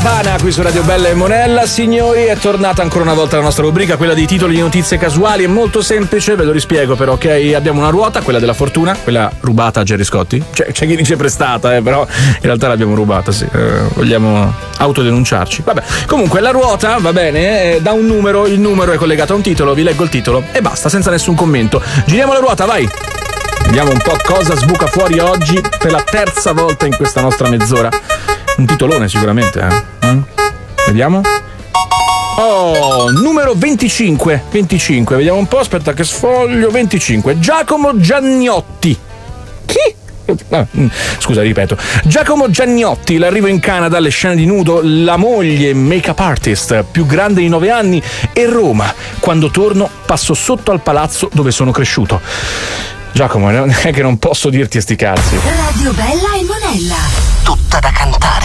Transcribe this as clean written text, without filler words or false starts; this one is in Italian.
Havana qui su Radio Bella e Monella. Signori, è tornata ancora una volta la nostra rubrica, quella dei titoli di notizie casuali. È molto semplice, ve lo rispiego però, ok? Abbiamo una ruota, quella della fortuna, quella rubata a Gerry Scotti. C'è chi dice prestata, però in realtà l'abbiamo rubata, sì. Vogliamo autodenunciarci. Vabbè, comunque la ruota, va bene, dà un numero, il numero è collegato a un titolo, vi leggo il titolo e basta, senza nessun commento. Giriamo la ruota, vai! Vediamo un po' cosa sbuca fuori oggi per la terza volta in questa nostra mezz'ora. Un titolone sicuramente, Vediamo. Oh, numero 25, vediamo un po', aspetta che sfoglio. 25, Giacomo Giannotti. Chi? Scusa, ripeto. Giacomo Giannotti, l'arrivo in Canada, le scene di nudo, la moglie make-up artist, più grande di 9 anni, e Roma. Quando torno passo sotto al palazzo dove sono cresciuto. Giacomo, non è che non posso dirti sti cazzi. Radio Bella e Monella. Tutta da cantare.